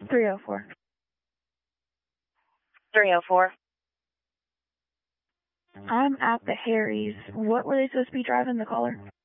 304. 304. I'm at the Harry's. What were they supposed to be driving, the caller?